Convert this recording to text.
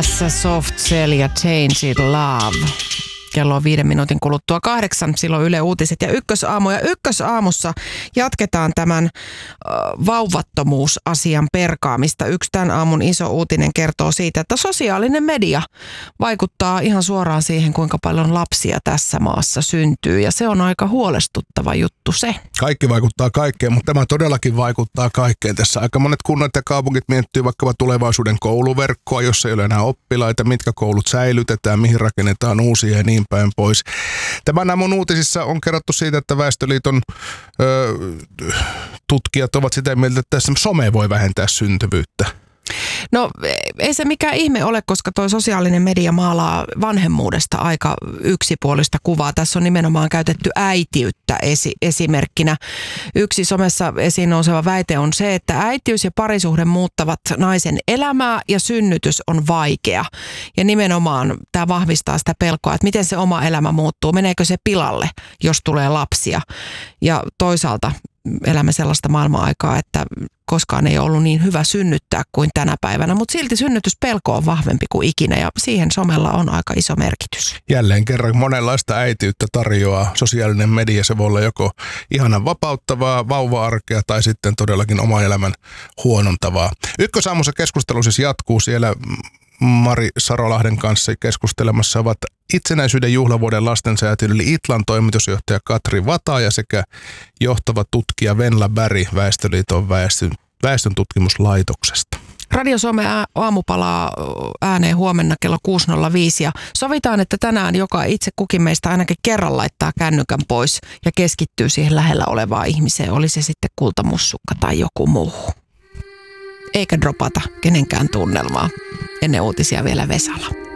Tässä Soft Cell ja Change It Love. Kello on 5 minuutin kuluttua 8, silloin Yle Uutiset ja Ykkösaamu. Ja Ykkösaamussa jatketaan tämän vauvattomuusasian perkaamista. Yksi tämän aamun iso uutinen kertoo siitä, että sosiaalinen media vaikuttaa ihan suoraan siihen, kuinka paljon lapsia tässä maassa syntyy. Ja se on aika huolestuttava juttu se. Kaikki vaikuttaa kaikkeen, mutta tämä todellakin vaikuttaa kaikkeen. Tässä aika monet kunnat ja kaupungit miettii vaikka tulevaisuuden kouluverkkoa, jossa ei ole enää oppilaita, mitkä koulut säilytetään, mihin rakennetaan uusia ja niin päin pois. Tämän aamun uutisissa on kerrottu siitä, että Väestöliiton tutkijat ovat sitä mieltä, että some voi vähentää syntyvyyttä. No ei se mikään ihme ole, koska toi sosiaalinen media maalaa vanhemmuudesta aika yksipuolista kuvaa. Tässä on nimenomaan käytetty äitiyttä esimerkkinä. Yksi somessa esiin nouseva väite on se, että äitiys ja parisuhde muuttavat naisen elämää ja synnytys on vaikea. Ja nimenomaan tämä vahvistaa sitä pelkoa, että miten se oma elämä muuttuu, meneekö se pilalle, jos tulee lapsia. Ja toisaalta elämme sellaista maailman-aikaa, että koskaan ei ollut niin hyvä synnyttää kuin tänä päivänä, mutta silti synnytyspelko on vahvempi kuin ikinä ja siihen somella on aika iso merkitys. Jälleen kerran monenlaista äitiyttä tarjoaa sosiaalinen media. Se voi olla joko ihanan vapauttavaa vauva-arkea tai sitten todellakin oma elämän huonontavaa. Ykkösaamussa keskustelu siis jatkuu siellä. Mari Sarolahden kanssa keskustelemassa ovat itsenäisyyden juhlavuoden lastensäätiön eli Itlan toimitusjohtaja Katri Vataja sekä johtava tutkija Venla Berg Väestöliiton väestön tutkimuslaitoksesta. Radio Some aamu palaa ääneen huomenna kello 6.05 ja sovitaan, että tänään joka itse kukin meistä ainakin kerran laittaa kännykän pois ja keskittyy siihen lähellä olevaan ihmiseen, oli se sitten kultamussukka tai joku muu. Eikä dropata kenenkään tunnelmaa. Ennen uutisia vielä Vesala.